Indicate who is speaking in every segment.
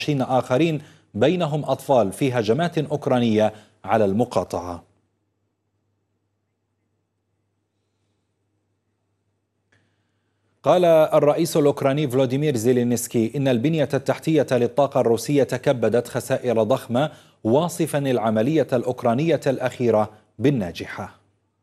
Speaker 1: آخرين بينهم أطفال في هجمات أوكرانية على المقاطعة. قال الرئيس الأوكراني فلوديمير زيلينسكي إن البنية التحتية للطاقة الروسية تكبدت خسائر ضخمة، واصفا العملية الأوكرانية الأخيرة بالناجحة.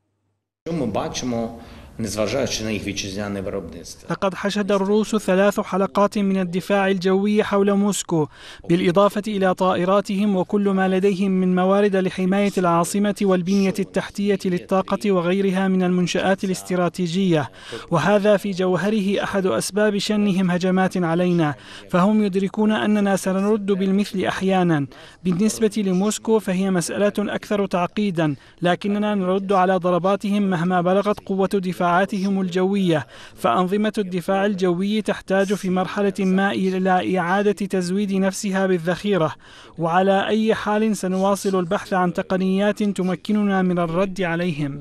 Speaker 2: لقد حشد الروس 3 حلقات من الدفاع الجوي حول موسكو، بالإضافة إلى طائراتهم وكل ما لديهم من موارد لحماية العاصمة والبنية التحتية للطاقة وغيرها من المنشآت الاستراتيجية، وهذا في جوهره أحد أسباب شنهم هجمات علينا، فهم يدركون أننا سنرد بالمثل أحيانا. بالنسبة لموسكو فهي مسألة أكثر تعقيدا، لكننا نرد على ضرباتهم مهما بلغت قوة دفاعاتهم الجوية، فأنظمة الدفاع الجوي تحتاج في مرحلة ما إلى إعادة تزويد نفسها بالذخيرة، وعلى أي حال سنواصل البحث عن تقنيات تمكننا من الرد عليهم.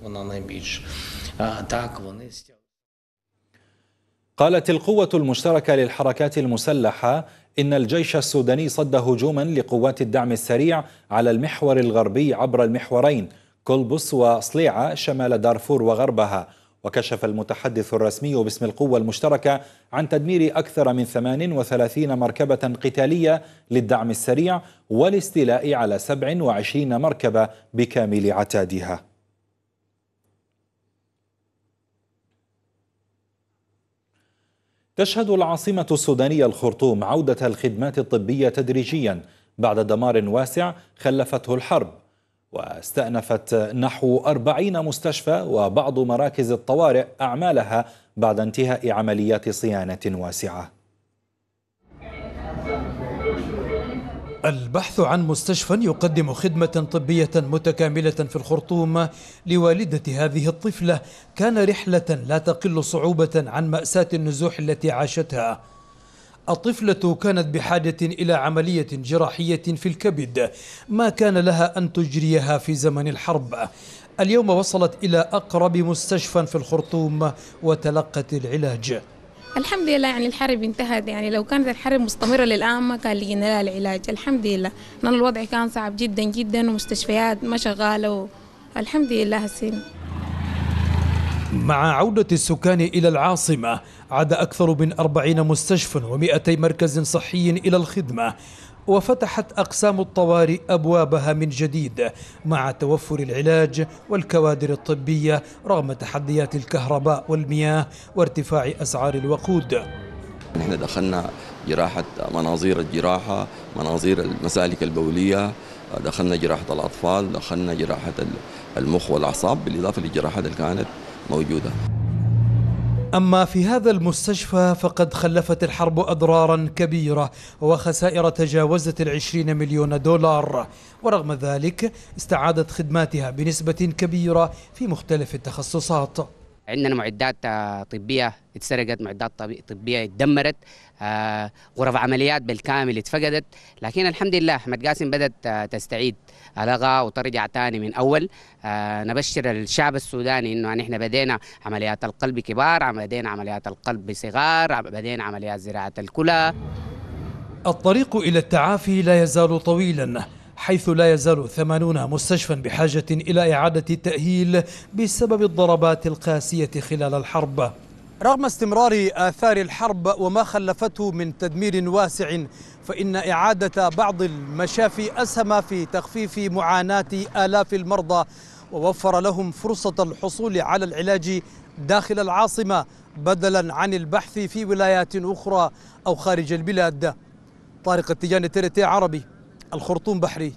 Speaker 1: قالت القوة المشتركة للحركات المسلحة إن الجيش السوداني صد هجوما لقوات الدعم السريع على المحور الغربي عبر المحورين كلبس وصليعة شمال دارفور وغربها. وكشف المتحدث الرسمي باسم القوة المشتركة عن تدمير أكثر من 38 مركبة قتالية للدعم السريع والاستيلاء على 27 مركبة بكامل عتادها. تشهد العاصمة السودانية الخرطوم عودة الخدمات الطبية تدريجيا بعد دمار واسع خلفته الحرب، واستأنفت نحو 40 مستشفى وبعض مراكز الطوارئ أعمالها بعد انتهاء عمليات صيانة واسعة.
Speaker 3: البحث عن مستشفى يقدم خدمة طبية متكاملة في الخرطوم لوالدة هذه الطفلة كان رحلة لا تقل صعوبة عن مأساة النزوح التي عاشتها. الطفلة كانت بحاجة إلى عملية جراحية في الكبد ما كان لها أن تجريها في زمن الحرب. اليوم وصلت إلى أقرب مستشفى في الخرطوم وتلقت العلاج.
Speaker 4: الحمد لله، يعني الحرب انتهت، يعني لو كانت الحرب مستمرة للآن ما كان لقينا لها العلاج. الحمد لله، لأن الوضع كان صعب جدا جدا ومستشفيات ما شغالة الحمد لله هسين.
Speaker 3: مع عودة السكان إلى العاصمة عاد أكثر من 40 مستشفى و200 مركز صحي إلى الخدمة، وفتحت أقسام الطوارئ أبوابها من جديد مع توفر العلاج والكوادر الطبية رغم تحديات الكهرباء والمياه وارتفاع أسعار الوقود.
Speaker 5: نحن دخلنا جراحة مناظير الجراحة، مناظير المسالك البولية، دخلنا جراحة الأطفال، دخلنا جراحة المخ والأعصاب بالإضافة للجراحات اللي كانت موجودة.
Speaker 3: أما في هذا المستشفى فقد خلفت الحرب أضرارا كبيرة وخسائر تجاوزت 20 مليون دولار، ورغم ذلك استعادت خدماتها بنسبة كبيرة في مختلف التخصصات.
Speaker 6: عندنا معدات طبية اتسرقت، معدات طبية اتدمرت، غرف عمليات بالكامل اتفقدت، لكن الحمد لله أحمد قاسم بدأت تستعيد لغا وترجع تاني من أول. نبشر الشعب السوداني إنه نحن بدينا عمليات القلب كبار، بدينا عمليات القلب صغار، بدينا عمليات زراعة الكلى.
Speaker 3: الطريق إلى التعافي لا يزال طويلا، حيث لا يزال 80 مستشفى بحاجة إلى إعادة التأهيل بسبب الضربات القاسية خلال الحرب. رغم استمرار آثار الحرب وما خلفته من تدمير واسع، فإن إعادة بعض المشافي أسهم في تخفيف معاناة آلاف المرضى ووفر لهم فرصة الحصول على العلاج داخل العاصمة بدلا عن البحث في ولايات أخرى أو خارج البلاد. طارق التجاني، TRT عربي، الخرطوم بحري.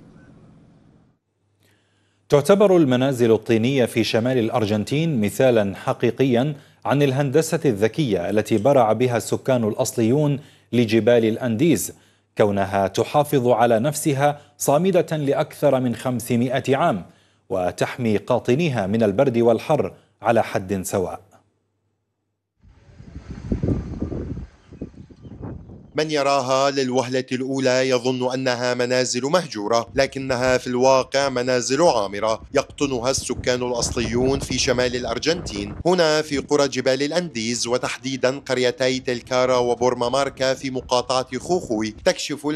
Speaker 1: تعتبر المنازل الطينية في شمال الأرجنتين مثالا حقيقيا عن الهندسة الذكية التي برع بها السكان الأصليون لجبال الأنديز، كونها تحافظ على نفسها صامدة لأكثر من 500 عام وتحمي قاطنيها من البرد والحر على حد سواء.
Speaker 7: من يراها للوهلة الأولى يظن أنها منازل مهجورة، لكنها في الواقع منازل عامرة يقطنها السكان الأصليون في شمال الأرجنتين، هنا في قرى جبال الأنديز، وتحديدا قريتي تلكارا وبورماماركا في مقاطعة خوخوي. تكشف